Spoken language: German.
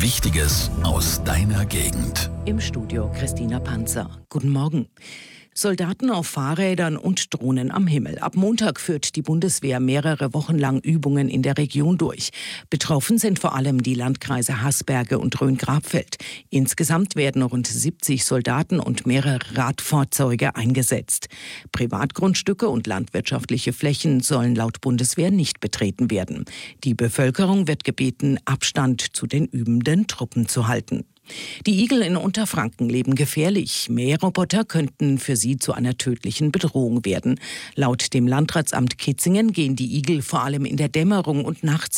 Wichtiges aus deiner Gegend. Im Studio Christina Panzer. Guten Morgen. Soldaten auf Fahrrädern und Drohnen am Himmel. Ab Montag führt die Bundeswehr mehrere Wochen lang Übungen in der Region durch. Betroffen sind vor allem die Landkreise Haßberge und Rhön-Grabfeld. Insgesamt werden rund 70 Soldaten und mehrere Radfahrzeuge eingesetzt. Privatgrundstücke und landwirtschaftliche Flächen sollen laut Bundeswehr nicht betreten werden. Die Bevölkerung wird gebeten, Abstand zu den übenden Truppen zu halten. Die Igel in Unterfranken leben gefährlich. Mähroboter könnten für sie zu einer tödlichen Bedrohung werden. Laut dem Landratsamt Kitzingen gehen die Igel vor allem in der Dämmerung und nachts